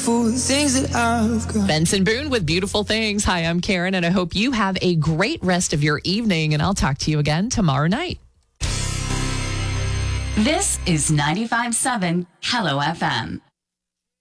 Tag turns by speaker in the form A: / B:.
A: beautiful things that I've got.
B: Benson Boone with Beautiful Things. Hi, I'm Karen, and I hope you have a great rest of your evening, and I'll talk to you again tomorrow night.
C: This is 95.7 Hello FM.